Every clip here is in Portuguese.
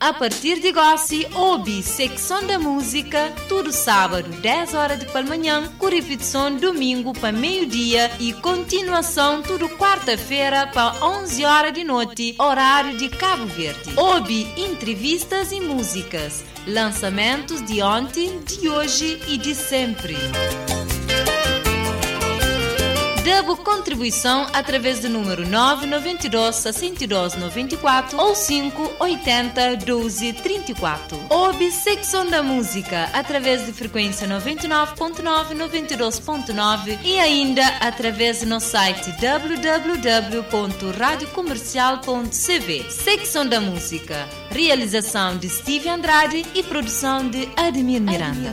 A partir de Gossi, ouve Secção da Música, todo sábado, 10 horas de manhã, com repetição domingo para meio-dia e continuação tudo quarta-feira para 11 horas de noite, horário de Cabo Verde. Ouve entrevistas e músicas, lançamentos de ontem, de hoje e de sempre. Debo contribuição através do número 992 62 94 ou 580 12 34. Ouve Secção da Música através de frequência 99.9, 92.9 e ainda através do nosso site www.radiocomercial.cv. Secção da Música. Realização de Steve Andrade e produção de Ademir Miranda.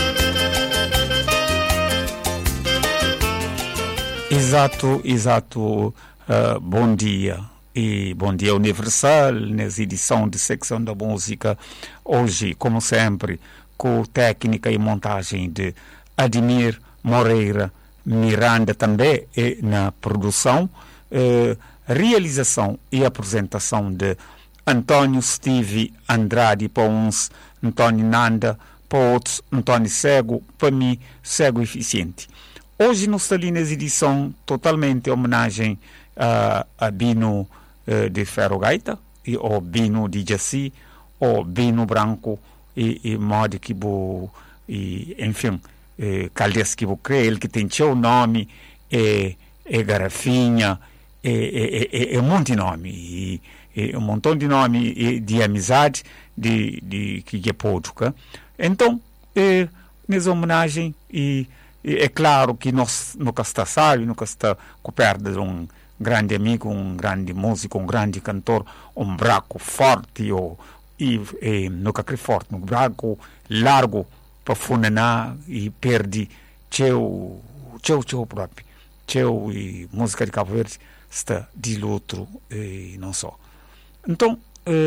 Exato. Bom dia. E bom dia universal nessa edição de Secção da Música. Hoje, como sempre, com técnica e montagem de Ademir Moreira Miranda também e na produção, realização e apresentação de António Steve Andrade para uns, António Nanda para outros, António Cego, para mim, Cego Eficiente. Hoje nós estamos nessa edição totalmente em homenagem a Bino de Ferro Gaita, ou Bino de Jaci, ou Bino Branco, e modo que enfim, Caldes que vou crer, ele que tem seu nome, Garrafinha, um monte de nome, um montão de nome de amizade que é pouco. Então, nessa homenagem é claro que nós nunca está sábio, nunca está coberto de um grande amigo, um grande músico, um grande cantor, um braco forte, e nunca crê forte, um braco largo para funenar e perde seu próprio. Seu e música de Cabo Verde está de luto e não só. Então,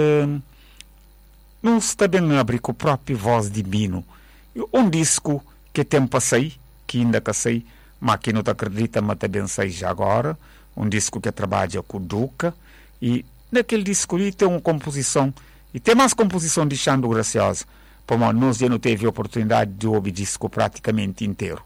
nós está bem abrir com a própria voz de Bino. Um disco que tem para sair, que ainda que sei, mas que não te acredita, mas também sei já agora, um disco que trabalha com o Duca, e naquele disco ali tem uma composição, e tem mais composição de Xando Graciosa, porque nós já não teve a oportunidade de ouvir o disco praticamente inteiro.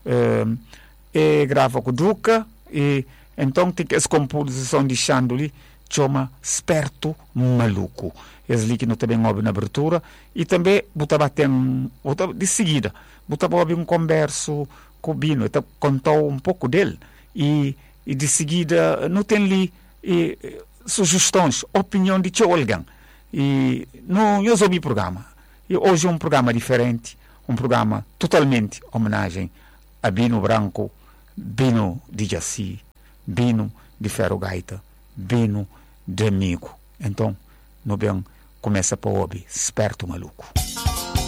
Grava com o Duca, e então tem essa composição de Xando ali, chama Esperto Maluco. Esse ali que não também ouve na abertura, e também botava de seguida, botava um converso com o Bino, então contou um pouco dele, e de seguida não tem ali sugestões, opinião de alguém. E não eu ouvi o programa. E hoje é um programa diferente, um programa totalmente homenagem a Bino Branco, Bino de Jaci, Bino de Ferro Gaita, Bino de Amigo. Então, no bem, começa para ouvir Esperto Maluco.